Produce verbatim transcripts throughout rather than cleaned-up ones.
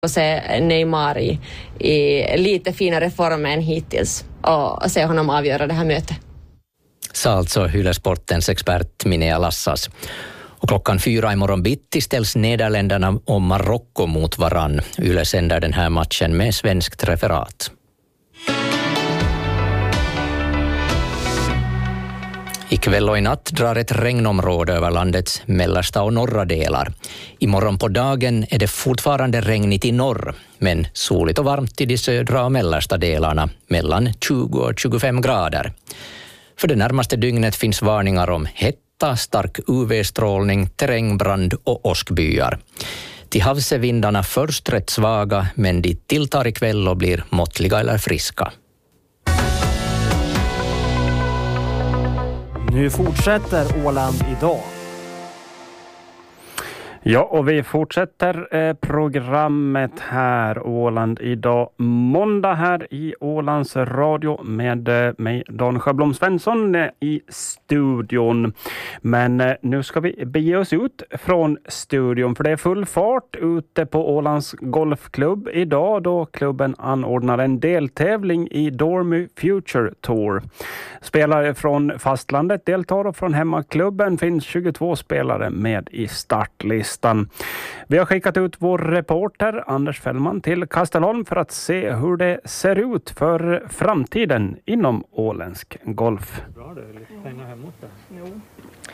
och se Neymar i, i lite finare form än hittills och, och se honom avgöra det här mötet. Sa alltså Ylesportens expert Minea Lassas. Och klockan fyra i morgon bitti ställs Nederländerna och Marocko mot varann. Yle sänder den här matchen med svenskt referat. Ikväll och i natt drar ett regnområde över landets mellersta och norra delar. Imorgon på dagen är det fortfarande regnigt i norr, men soligt och varmt i de södra och mellersta delarna, mellan tjugo och tjugofem grader. För det närmaste dygnet finns varningar om hetta, stark U V-strålning, terrängbrand och åskbyar. Till havs är vindarna först rätt svaga, men de tilltar ikväll och blir måttliga eller friska. Nu fortsätter Åland idag. Ja, och vi fortsätter eh, programmet här Åland idag måndag här i Ålands radio med eh, mig Dan Schablom Svensson eh, i studion. Men eh, nu ska vi bege oss ut från studion för det är full fart ute på Ålands golfklubb idag då klubben anordnar en deltävling i Dormy Future Tour. Spelare från fastlandet deltar och från hemmaklubben finns tjugotvå spelare med i startlistan. Vi har skickat ut vår reporter Anders Fällman till Kastelholm för att se hur det ser ut för framtiden inom åländsk golf. Bra, det är lite pengar hemåt där. Jo.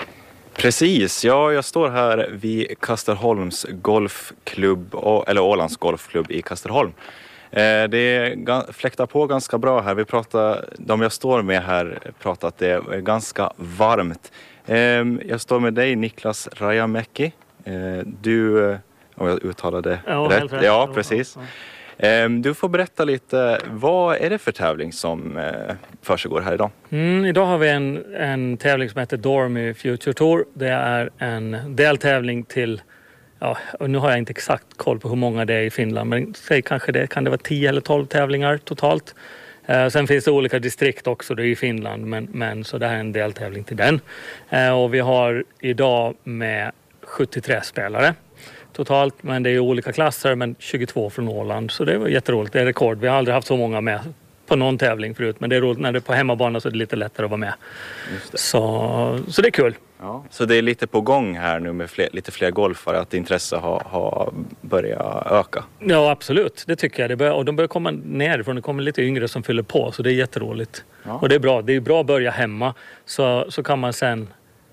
Precis, ja, jag står här vid Kastelholms golfklubb, eller Ålands golfklubb i Kastelholm. Det fläktar på ganska bra här. Vi pratar, de jag står med här pratar att det är ganska varmt. Jag står med dig Niklas Rajamäki. Du, om jag uttalade ja, rätt. rätt. Ja, precis. Ja. Du får berätta lite, vad är det för tävling som försiggår här idag? Mm, idag har vi en, en tävling som heter Dormy Future Tour. Det är en deltävling till, ja, och nu har jag inte exakt koll på hur många det är i Finland, men säg kanske det kan det vara tio eller tolv tävlingar totalt. Eh, sen finns det olika distrikt också det är i Finland, men, men så det här är en deltävling till den. Eh, och vi har idag med sjuttiotre spelare totalt, men det är olika klasser, men tjugotvå från Åland, så det var jätteroligt, det är rekord. Vi har aldrig haft så många med på någon tävling förut, men det är roligt när det är på hemmabana så är det lite lättare att vara med. Just det. Så, så det är kul. Ja. Så det är lite på gång här nu med fler, lite fler golfare, att intresse har, har börjat öka? Ja, absolut, det tycker jag. Det börjar, och de börjar komma nerifrån, det kommer lite yngre som fyller på, så det är jätteroligt. Ja. Och det är bra, det är bra att börja hemma, så, så kan man sen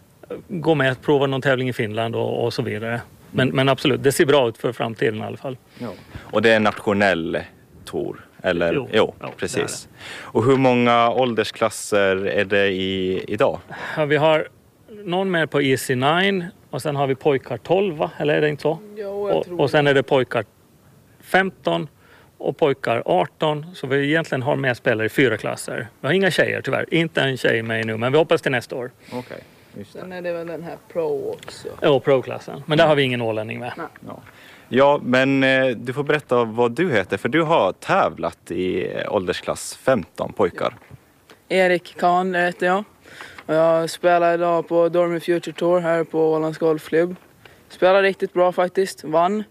gå med att prova någon tävling i Finland och, och så vidare. Men, men absolut, det ser bra ut för framtiden i alla fall. Ja. Och det är en nationell tour? Eller? Jo, jo, jo precis. Och hur många åldersklasser är det i, idag? Ja, vi har någon med på E C nio och sen har vi pojkar tolv, va? Eller är det inte så? Jo, jag tror och, och sen är det pojkar femton och pojkar arton. Så vi egentligen har med spelare i fyra klasser. Vi har inga tjejer tyvärr, inte en tjej med nu, men vi hoppas till nästa år. Okej. Okay. Sen är det väl den här pro också. Ja, pro-klassen. Men där har vi ingen ålänning med. Nej. Ja. ja, men eh, du får berätta vad du heter. För du har tävlat i åldersklass femton pojkar. Ja. Erik Kahn heter jag. Och jag spelar idag på Dormy Future Tour här på Ålands golfklubb. Spelar riktigt bra faktiskt. Vann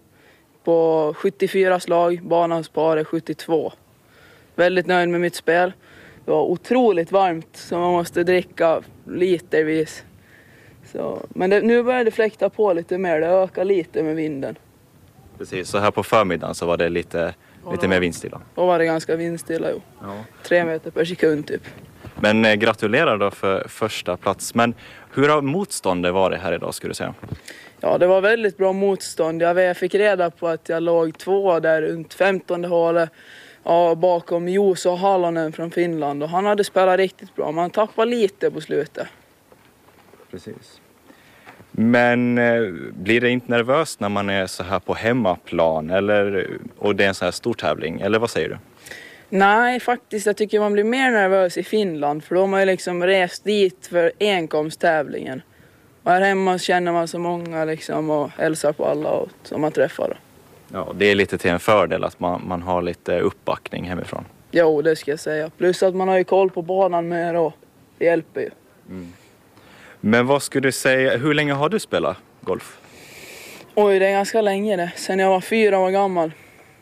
på sjuttiofyra slag. Banans par är sjuttiotvå. Väldigt nöjd med mitt spel. Det var otroligt varmt så man måste dricka litervis. Så, men det, nu börjar det fläkta på lite mer, det ökar lite med vinden. Precis, så här på förmiddagen så var det lite, lite mer vindstilla. Då var det ganska vindstilla, jo. Ja. Tre meter per sekund typ. Men eh, gratulerar då för första plats. Men hur har motståndet varit här idag skulle du säga? Ja, det var väldigt bra motstånd. Jag fick reda på att jag låg två där runt femtonde hålet. Ja, bakom Juuso Halonen från Finland. Och han hade spelat riktigt bra. Man tappade lite på slutet. Precis. Men eh, blir det inte nervöst när man är så här på hemmaplan? Eller, och det är en så här stor tävling? Eller vad säger du? Nej, faktiskt. Jag tycker man blir mer nervös i Finland. För då har man ju liksom rest dit för enkomsttävlingen. Och här hemma känner man så många liksom och hälsar på alla och, som man träffar. Ja, det är lite till en fördel att man, man har lite uppbackning hemifrån. Jo, det ska jag säga. Plus att man har ju koll på banan med och det hjälper ju. Mm. Men vad skulle du säga, hur länge har du spelat golf? Oj, det är ganska länge det. Sen jag var fyra år gammal.